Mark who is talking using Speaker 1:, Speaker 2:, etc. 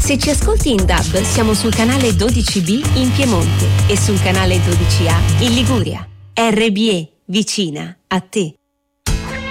Speaker 1: Se ci ascolti in DAB, siamo sul canale 12B in Piemonte e sul canale 12A in Liguria. RBE, vicina a te.